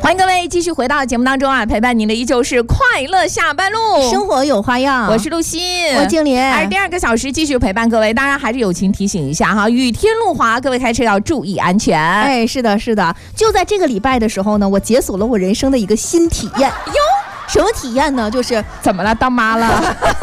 欢迎各位继续回到节目当中啊，陪伴您的依旧是快乐下班路， 生活有花样。 我是陆欣， 我静莲。 而第2个小时继续陪伴各位，当然还是友情提醒一下哈，雨天路滑，各位开车要注意安全。 哎，是的，是的。就在这个礼拜的时候呢，我解锁了我人生的一个新体验。哟，什么体验呢？就是怎么了？当妈了？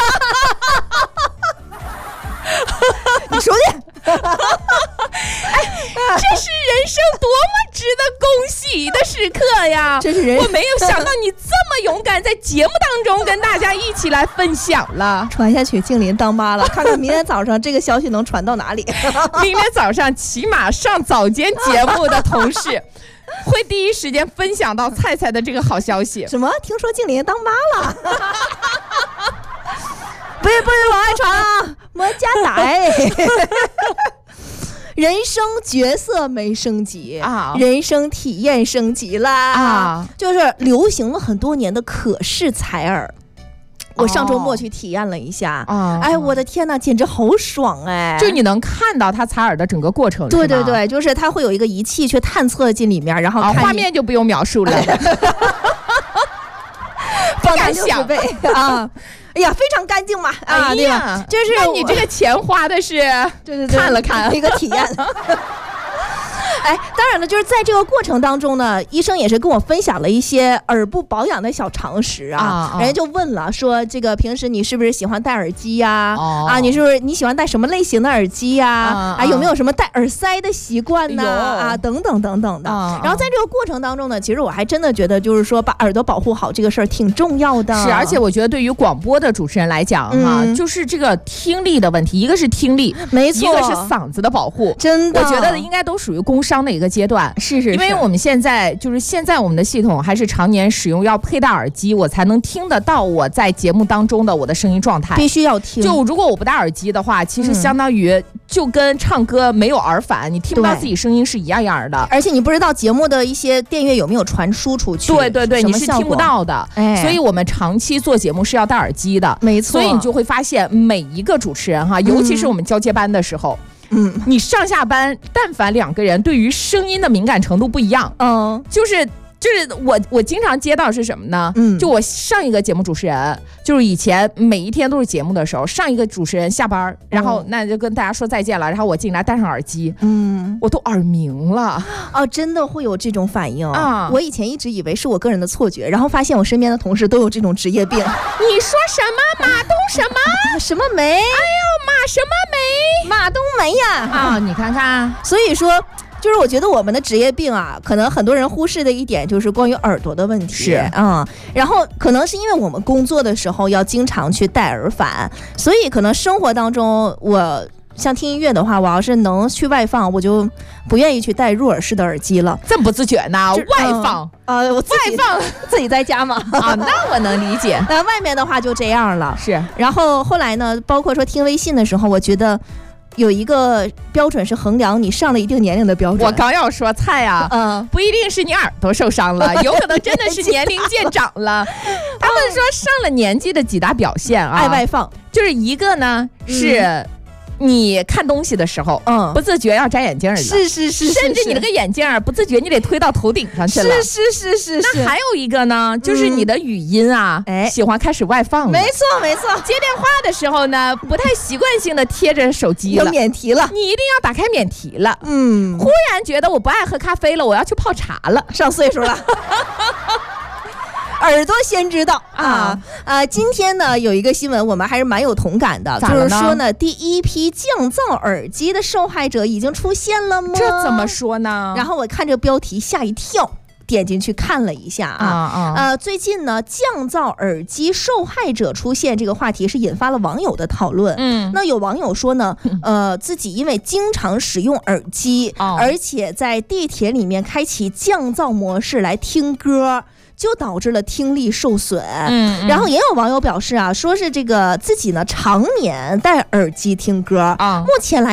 你说的。 哎，这是人生多么值得恭喜的时刻呀！ 这是我没有想到你这么勇敢，在节目当中跟大家一起来分享了。 传下去，静林当妈了，看看明天早上这个消息能传到哪里。 明天早上起码上早间节目的同事会第一时间分享到菜菜的这个好消息。 什么？听说静林当妈了？不往外传啊！莫加歹。人生角色没升级啊，人生体验升级啦啊！就是流行了很多年的可视采耳，我上周末去体验了一下哎，我的天哪，简直好爽哎！ 就你能看到它采耳的整个过程， 对对对，就是它会有一个仪器去探测进里面，然后看画面就不用描述了， 不敢想啊！哎呀，非常干净嘛啊，对吧？就是那你这个钱花的是， 对看了看一个体验。哎，当然了，就是在这个过程当中呢，医生也是跟我分享了一些耳部保养的小常识啊。人家就问了，说这个平时你是不是喜欢戴耳机呀？你是不是你喜欢戴什么类型的耳机呀？有没有什么戴耳塞的习惯呢？等等等等的。然后在这个过程当中呢，其实我还真的觉得，就是说把耳朵保护好这个事儿挺重要的。 是，而且我觉得对于广播的主持人来讲就是这个听力的问题，一个是听力， 没错， 一个是嗓子的保护， 真的， 我觉得应该都属于工伤的一个阶段。 是， 因为我们现在我们的系统还是常年使用要佩戴耳机，我才能听得到我在节目当中的我的声音状态， 必须要听。 就如果我不戴耳机的话，其实相当于就跟唱歌没有耳返，你听不到自己声音是一样样的， 而且你不知道节目的一些电乐有没有传输出去。 对对对，你是听不到的。所以我们长期做节目是要戴耳机的， 没错。 所以你就会发现每一个主持人哈，尤其是我们交接班的时候。你上下班但凡2个人对于声音的敏感程度不一样，就是我经常接到是什么呢？就我上一个节目主持人，就是以前每一天都是节目的时候，上一个主持人下班，然后那就跟大家说再见了，然后我进来戴上耳机，我都耳鸣了。 真的会有这种反应啊！我以前一直以为是我个人的错觉，然后发现我身边的同事都有这种职业病。 你说什么？马东什么？ 什么梅？哎呦， 马什么梅？ 马冬梅呀！ 你看看， 所以说。就是我觉得我们的职业病啊，可能很多人忽视的一点就是关于耳朵的问题。 是然后可能是因为我们工作的时候要经常去戴耳返，所以可能生活当中我像听音乐的话，我要是能去外放，我就不愿意去戴入耳式的耳机了。 这么不自觉呢？外放我外放自己在家嘛。 那我能理解。 那外面的话就这样了。 是。 然后后来呢，包括说听微信的时候，我觉得。有一个标准是衡量你上了一定年龄的标准。 我刚要说菜啊，不一定是你耳朵受伤了，有可能真的是年龄渐长了。他们说上了年纪的几大表现啊， 爱外放， 就是一个呢是。你看东西的时候，不自觉要摘眼镜了， 是， 甚至你那个眼镜不自觉你得推到头顶上去了， 是。 那还有一个呢，就是你的语音啊，喜欢开始外放了， 没错。 接电话的时候呢，不太习惯性的贴着手机了， 有免提了， 你一定要打开免提了，忽然觉得我不爱喝咖啡了，我要去泡茶了， 上岁数了。耳朵先知道今天呢有一个新闻我们还是蛮有同感的，就是说呢第一批降噪耳机的受害者已经出现了吗？ 这怎么说呢？ 然后我看这个标题吓一跳，点进去看了一下最近呢降噪耳机受害者出现这个话题是引发了网友的讨论。那有网友说呢自己因为经常使用耳机而且在地铁里面开启降噪模式来听歌，就导致了听力受损。然后也有网友表示说是这个自己呢常年戴耳机听歌，目前来